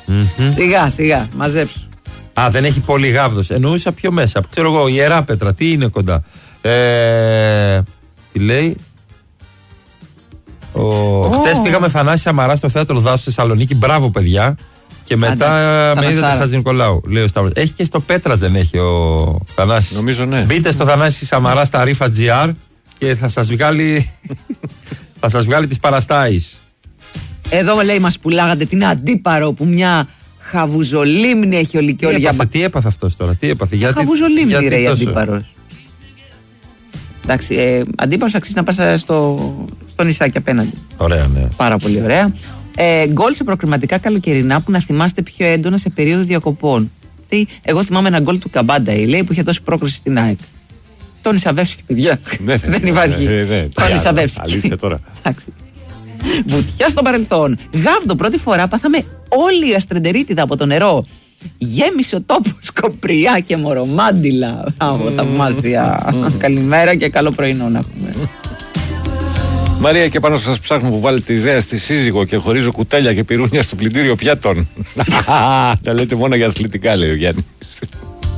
Σιγά, σιγά, μαζέψου. Α, δεν έχει πολύ γάβδος. Εννοούσα πιο μέσα. Ξέρω εγώ, Ιεράπετρα, τι είναι κοντά. Τι λέει. Χτες πήγαμε Θανάση Σαμαρά στο θέατρο Δάσου στη Θεσσαλονίκη. Μπράβο, παιδιά. Και μετά με είδε το Χατζηνικολάου. Λέει ο Σταύρος. Έχει και στο Πέτρας, δεν έχει ο Θανάσης? Νομίζω ναι. Μπείτε στο Θανάση Σαμαρά στα Rifa.gr και θα σας βγάλει. Θα σας βγάλει τις παραστάσεις. Εδώ λέει μας πουλάγατε την Αντίπαρο που μια χαβουζολίμνη έχει ο Λυκειός. Τι έπαθε αυτός τώρα, τι έπαθε? Χαβουζολίμνη ρε η Αντίπαρος. Εντάξει, Αντίπαρος αξίζει να πας στο νησάκι απέναντι. Ωραία, ναι. Πάρα πολύ ωραία. Γκολ σε προκριματικά καλοκαιρινά που να θυμάστε πιο έντονα σε περίοδο διακοπών. Εγώ θυμάμαι ένα γκολ του Καμπάντα, λέει, που είχε δώσει πρόκριση στην ΑΕΚ. Τον Ισαβεύσκη, παιδιά. Δεν υπάρχει. Τον Ισαβεύσκη. Αλήθεια τώρα. Βουτιά στο παρελθόν. Γάβδο, πρώτη φορά πάθαμε όλη η αστρεντερίτιδα από το νερό. Γέμισε ο τόπος κοπριά και μορομάντιλα. Θαυμάσια. Καλημέρα και καλό πρωινό να έχουμε. Μαρία, και πάνω σας ψάχνω που βάλετε ιδέα στη σύζυγο και χωρίζω κουτάλια και πυρούνια στο πλυντήριο πιάτων. Να λέτε μόνο για αθλητικά, λέει ο Γιάννης.